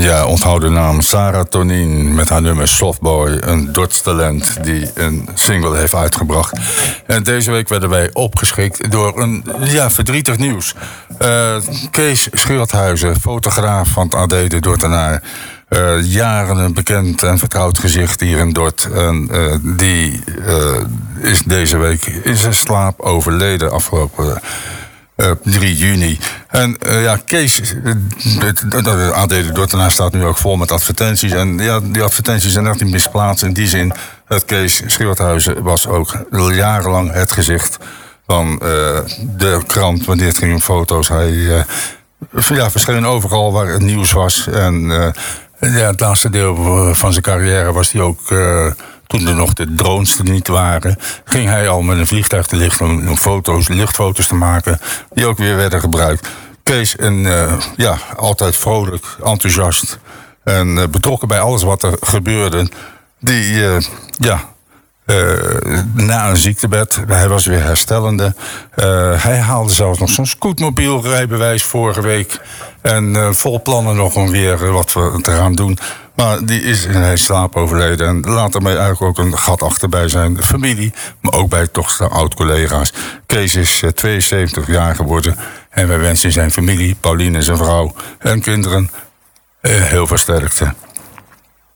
Ja, onthoud de naam Sarah Tonin met haar nummer Softboy. Een Dordstalent die een single heeft uitgebracht. En deze week werden wij opgeschikt door een verdrietig nieuws. Kees Schildhuizen, fotograaf van het AD de Dordtenaar. Jaren een bekend en vertrouwd gezicht hier in Dort. En die is deze week in zijn slaap overleden afgelopen 3 juni. En Kees, de AD de Dordtenaar staat nu ook vol met advertenties. En die advertenties zijn echt niet misplaatst in die zin dat Kees Schildhuizen was ook jarenlang het gezicht van de krant wanneer het ging om foto's. Hij verscheen overal waar het nieuws was. En het laatste deel van zijn carrière was hij ook, toen er nog de drones er niet waren, ging hij al met een vliegtuig te lichten om luchtfoto's te maken, die ook weer werden gebruikt. Kees, altijd vrolijk, enthousiast en betrokken bij alles wat er gebeurde. Die, na een ziektebed, hij was weer herstellende. Hij haalde zelfs nog zo'n scootmobielrijbewijs vorige week. En vol plannen nog om weer wat te gaan doen. Maar die is in zijn slaap overleden. En laat ermee eigenlijk ook een gat achter bij zijn familie. Maar ook bij toch zijn oud-collega's. Kees is 72 jaar geworden. En wij wensen zijn familie, Pauline en zijn vrouw en kinderen heel veel sterkte.